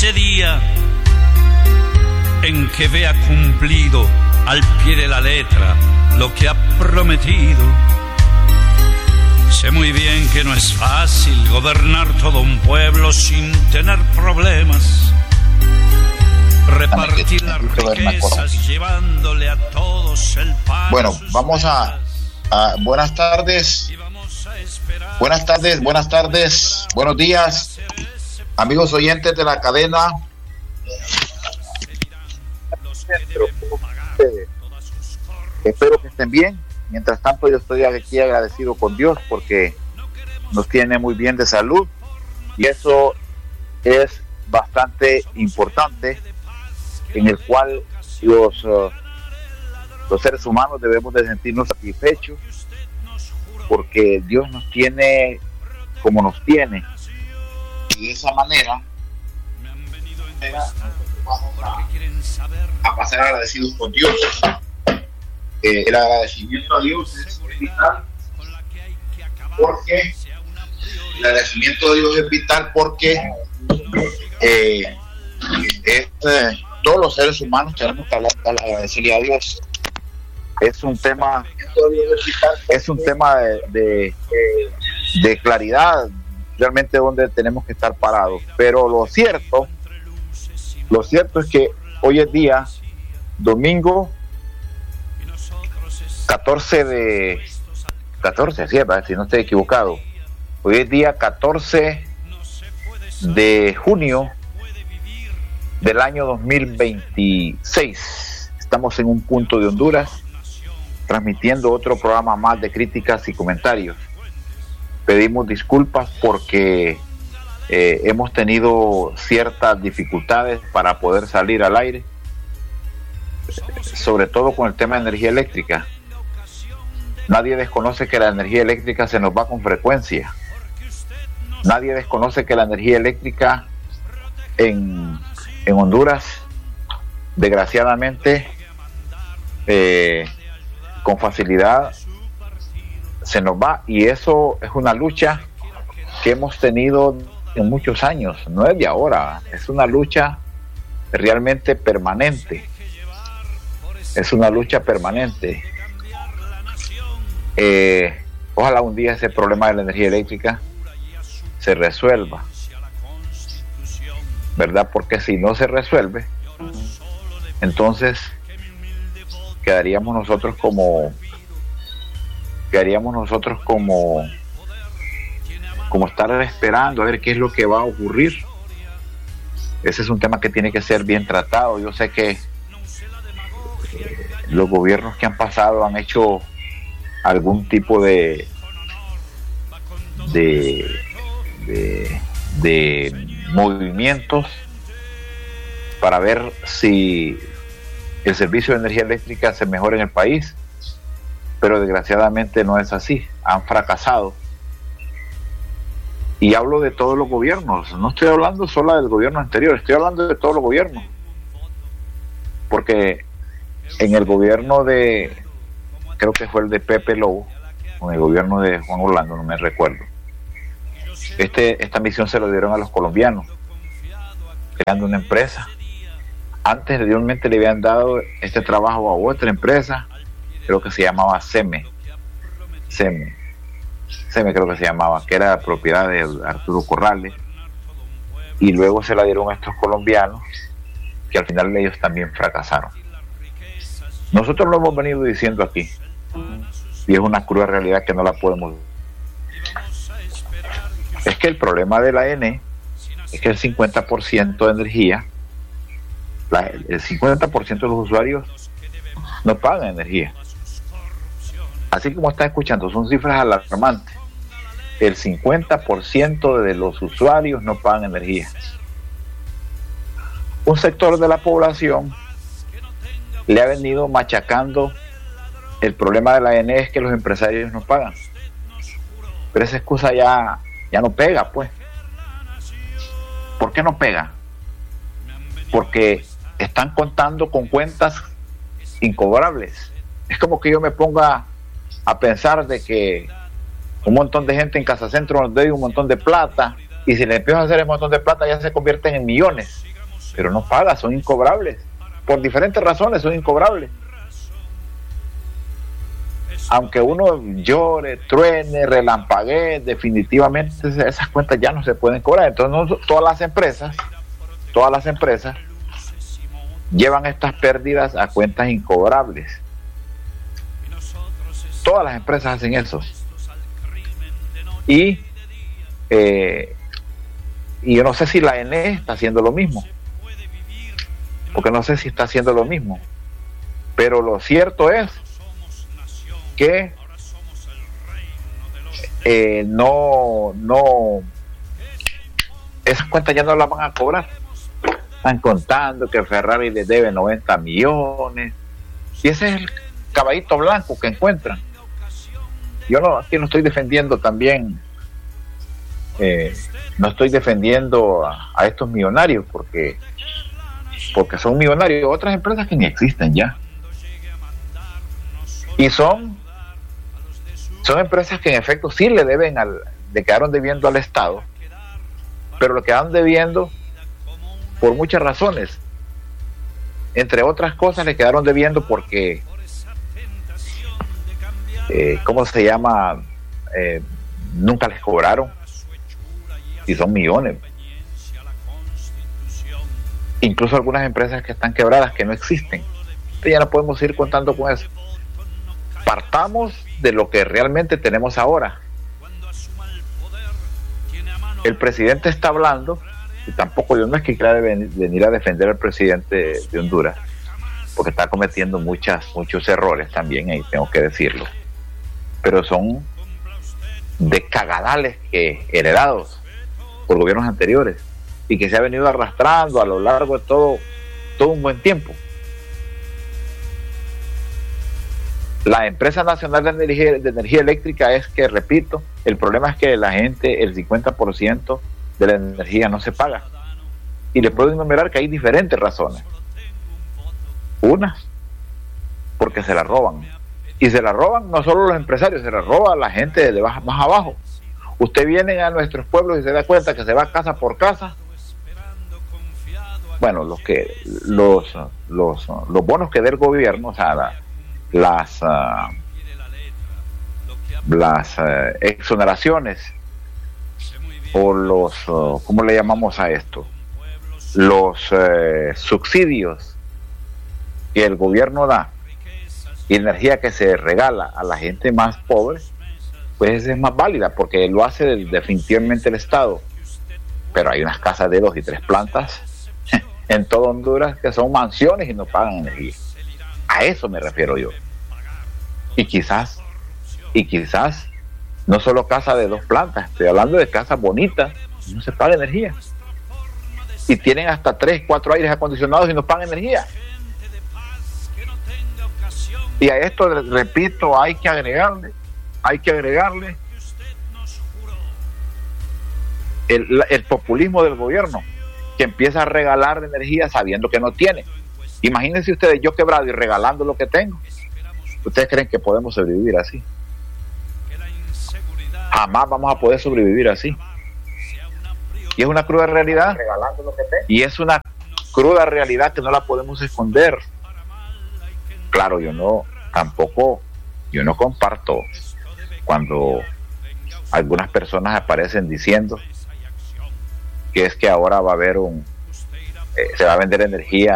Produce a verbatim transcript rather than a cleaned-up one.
ese día en que vea cumplido al pie de la letra lo que ha prometido. Sé muy bien que no es fácil gobernar todo un pueblo sin tener problemas, repartir las riquezas llevándole a todos el pan. Bueno, vamos a, a buenas tardes, buenas tardes, buenas tardes, buenos días, amigos oyentes de la cadena. Espero que estén bien. Mientras tanto, yo estoy aquí agradecido con Dios porque nos tiene muy bien de salud y eso es bastante importante, en el cual los, uh, los seres humanos debemos de sentirnos satisfechos porque Dios nos tiene como nos tiene, y de esa manera vamos a, a pasar agradecidos con Dios. Eh, el agradecimiento a Dios es vital porque el agradecimiento a Dios es vital porque eh, es, eh, todos los seres humanos tenemos que agradecerle a Dios. Es un tema es un tema de, de, de claridad realmente donde tenemos que estar parados, pero lo cierto lo cierto es que hoy es día domingo catorce de catorce, sí, si no estoy equivocado. Hoy es día catorce de junio del año dos mil veintiséis. Estamos en un punto de Honduras transmitiendo otro programa más de críticas y comentarios. Pedimos disculpas porque eh, hemos tenido ciertas dificultades para poder salir al aire, sobre todo con el tema de energía eléctrica. Nadie desconoce que la energía eléctrica se nos va con frecuencia. Nadie desconoce que la energía eléctrica en, en Honduras, desgraciadamente, eh, con facilidad se nos va, y eso es una lucha que hemos tenido en muchos años, no es de ahora, es una lucha realmente permanente. Es una lucha permanente. Eh, ojalá un día ese problema de la energía eléctrica se resuelva, ¿verdad? Porque si no se resuelve, entonces quedaríamos nosotros como quedaríamos nosotros como como estar esperando a ver qué es lo que va a ocurrir. Ese es un tema que tiene que ser bien tratado. Yo sé que eh, los gobiernos que han pasado han hecho algún tipo de de, de de movimientos para ver si el servicio de energía eléctrica se mejora en el país, pero desgraciadamente no es así. Han fracasado, y hablo de todos los gobiernos, no estoy hablando solo del gobierno anterior, estoy hablando de todos los gobiernos, porque en el gobierno de, creo que fue el de Pepe Lobo, o en el gobierno de Juan Orlando, no me recuerdo, este, esta misión se lo dieron a los colombianos, creando una empresa. Antes, anteriormente, le habían dado este trabajo a otra empresa, creo que se llamaba SEME, SEME, SEME creo que se llamaba, que era propiedad de Arturo Corrales, y luego se la dieron a estos colombianos, que al final ellos también fracasaron. Nosotros lo hemos venido diciendo aquí, y es una cruda realidad que no la podemos. Es que el problema de la E N E es que el cincuenta por ciento de energía, la, el cincuenta por ciento de los usuarios no pagan energía. Así como está escuchando, son cifras alarmantes. El cincuenta por ciento de los usuarios no pagan energía. Un sector de la población le ha venido machacando el problema de la E N E es que los empresarios no pagan. Pero esa excusa ya, ya no pega, pues. ¿Por qué no pega? Porque están contando con cuentas incobrables. Es como que yo me ponga a pensar de que un montón de gente en Casa Centro nos debe un montón de plata, y si le empiezo a hacer un montón de plata ya se convierten en millones. pero no paga, son incobrables. Por diferentes razones son incobrables. Aunque uno llore, truene, relampaguee, definitivamente esas cuentas ya no se pueden cobrar. Entonces no, todas las empresas, todas las empresas llevan estas pérdidas a cuentas incobrables. Todas las empresas hacen eso. Y eh, y yo no sé si la E N E está haciendo lo mismo, porque no sé si está haciendo lo mismo, pero lo cierto es que eh, no no esas cuentas ya no las van a cobrar. Están contando que Ferrari les debe noventa millones y ese es el caballito blanco que encuentran. Yo no, aquí no estoy defendiendo también eh, no estoy defendiendo a, a estos millonarios porque porque son millonarios. Otras empresas que ni existen ya y son son empresas que en efecto sí le deben al, le quedaron debiendo al Estado, pero lo quedaron debiendo por muchas razones. Entre otras cosas le quedaron debiendo porque eh, ¿cómo se llama? Eh, nunca les cobraron y son millones. Incluso algunas empresas que están quebradas, que no existen. Entonces ya no podemos seguir contando con eso. Partamos de lo que realmente tenemos ahora. El presidente está hablando, y tampoco yo no es que quiera venir a defender al presidente de Honduras, porque está cometiendo muchas, muchos errores también, ahí tengo que decirlo, pero son de cagadales que heredados por gobiernos anteriores y que se ha venido arrastrando a lo largo de todo, todo un buen tiempo. La empresa nacional de energía, de energía eléctrica es que, repito, el problema es que la gente, el cincuenta por ciento de la energía no se paga. Y le puedo enumerar que hay diferentes razones. Una, porque se la roban. Y se la roban no solo los empresarios, se la roba la gente de más abajo. Usted viene a nuestros pueblos y se da cuenta que se va casa por casa. Bueno, los que los los, los bonos que dé el gobierno, o sea, la, las uh, las uh, exoneraciones o los uh, ¿cómo le llamamos a esto? Los uh, subsidios que el gobierno da y energía que se regala a la gente más pobre, pues es más válida porque lo hace definitivamente el Estado. Pero hay unas casas de dos y tres plantas en todo Honduras que son mansiones y no pagan energía. A eso me refiero yo. Y quizás, y quizás, no solo casa de dos plantas, estoy hablando de casas bonitas, no se paga energía. Y tienen hasta tres, cuatro aires acondicionados y no pagan energía. Y a esto, repito, hay que agregarle, hay que agregarle el, el populismo del gobierno, que empieza a regalar energía sabiendo que no tiene. Imagínense ustedes, yo quebrado y regalando lo que tengo. ¿Ustedes creen que podemos sobrevivir así? Jamás vamos a poder sobrevivir así. Y es una cruda realidad. Y es una cruda realidad que no la podemos esconder. Claro, yo no, tampoco, yo no comparto cuando algunas personas aparecen diciendo que es que ahora va a haber un, eh, se va a vender energía